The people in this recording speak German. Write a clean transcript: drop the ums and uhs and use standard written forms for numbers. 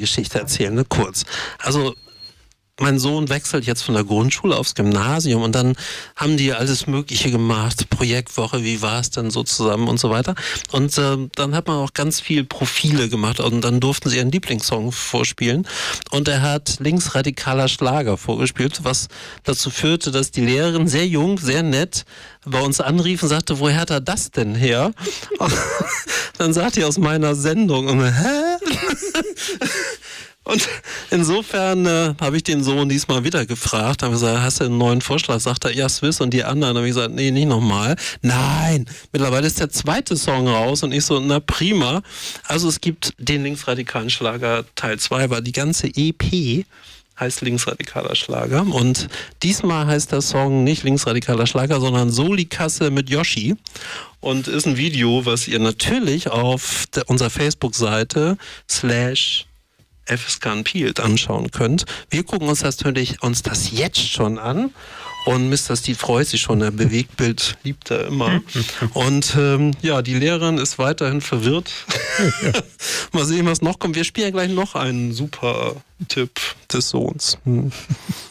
Geschichte erzählen, ne? Kurz. Also mein Sohn wechselt jetzt von der Grundschule aufs Gymnasium und dann haben die alles Mögliche gemacht, Projektwoche, wie war es denn so zusammen und so weiter. Und dann hat man auch ganz viel Profile gemacht und dann durften sie ihren Lieblingssong vorspielen. Und er hat linksradikaler Schlager vorgespielt, was dazu führte, dass die Lehrerin sehr jung, sehr nett bei uns anrief und sagte, woher hat er das denn her? Und dann sagt die aus meiner Sendung und hä? Und insofern habe ich den Sohn diesmal wieder gefragt, habe gesagt, hast du einen neuen Vorschlag? Sagt er, ja, Swiss und die anderen. Habe ich gesagt, nee, nicht nochmal. Nein, mittlerweile ist der zweite Song raus und ich so, na prima. Also es gibt den linksradikalen Schlager Teil 2, weil die ganze EP heißt linksradikaler Schlager und diesmal heißt der Song nicht linksradikaler Schlager, sondern Solikasse mit Yoshi und ist ein Video, was ihr natürlich auf unserer Facebook-Seite /FSK Unpeeled anschauen könnt. Wir gucken uns das natürlich jetzt schon an und Mr. Steve freut sich schon, der Bewegtbild liebt er immer. Und die Lehrerin ist weiterhin verwirrt. Mal sehen, was noch kommt. Wir spielen gleich noch einen super Tipp des Sohns.